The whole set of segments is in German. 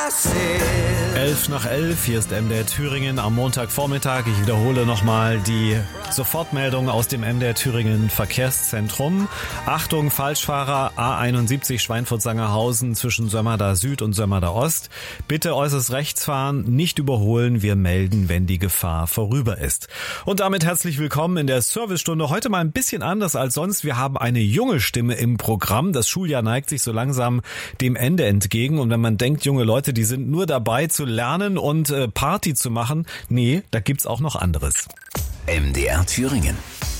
11:11, hier ist MDR Thüringen am Montagvormittag. Ich wiederhole nochmal die Sofortmeldung aus dem MDR Thüringen Verkehrszentrum. Achtung, Falschfahrer, A71 Schweinfurt-Sangerhausen zwischen Sömmerda Süd und Sömmerda Ost. Bitte äußerst rechts fahren, nicht überholen. Wir melden, wenn die Gefahr vorüber ist. Und damit herzlich willkommen in der Servicestunde. Heute mal ein bisschen anders als sonst. Wir haben eine junge Stimme im Programm. Das Schuljahr neigt sich so langsam dem Ende entgegen. Und wenn man denkt, junge Leute, die sind nur dabei zu lernen und Party zu machen, nee, da gibt's auch noch anderes. MDR Thüringen.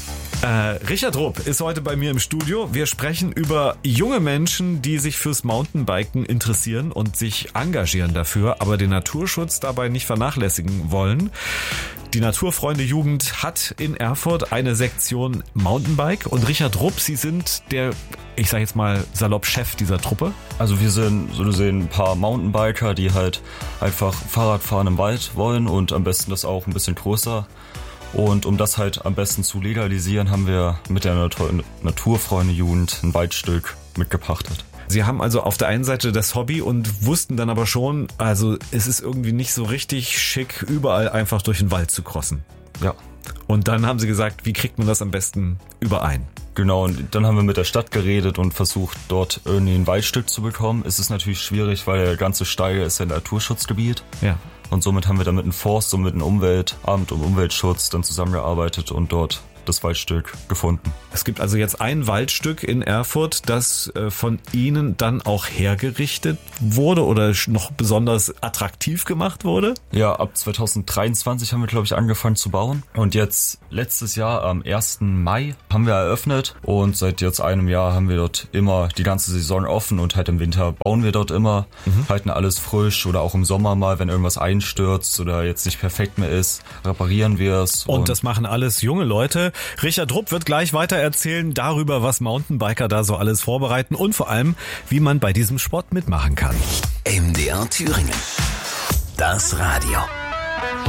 Richard Rupp ist heute bei mir im Studio. Wir sprechen über junge Menschen, die sich fürs Mountainbiken interessieren und sich engagieren dafür, aber den Naturschutz dabei nicht vernachlässigen wollen. Die Naturfreunde Jugend hat in Erfurt eine Sektion Mountainbike und Richard Rupp, Sie sind der, ich sag jetzt mal salopp, Chef dieser Truppe. Also wir sind so gesehen ein paar Mountainbiker, die halt einfach Fahrradfahren im Wald wollen und am besten das auch ein bisschen größer. Und um das halt am besten zu legalisieren, haben wir mit der Naturfreunde Jugend ein Waldstück mitgepachtet. Sie haben also auf der einen Seite das Hobby und wussten dann aber schon, also es ist irgendwie nicht so richtig schick, überall einfach durch den Wald zu crossen. Ja. Und dann haben Sie gesagt, wie kriegt man das am besten überein? Genau, und dann haben wir mit der Stadt geredet und versucht, dort irgendwie ein Waldstück zu bekommen. Es ist natürlich schwierig, weil der ganze Steige ist ja ein Naturschutzgebiet. Ja. Und somit haben wir dann mit dem Forst und mit dem Umweltamt und Umweltschutz dann zusammengearbeitet und dort das Waldstück gefunden. Es gibt also jetzt ein Waldstück in Erfurt, das von Ihnen dann auch hergerichtet wurde oder noch besonders attraktiv gemacht wurde? Ja, ab 2023 haben wir, glaube ich, angefangen zu bauen. Und jetzt letztes Jahr am 1. Mai haben wir eröffnet und seit jetzt einem Jahr haben wir dort immer die ganze Saison offen und halt im Winter bauen wir dort immer, halten alles frisch oder auch im Sommer mal, wenn irgendwas einstürzt oder jetzt nicht perfekt mehr ist, reparieren wir es. Und das machen alles junge Leute. Richard Rupp wird gleich weiter erzählen darüber, was Mountainbiker da so alles vorbereiten und vor allem, wie man bei diesem Sport mitmachen kann. MDR Thüringen. Das Radio.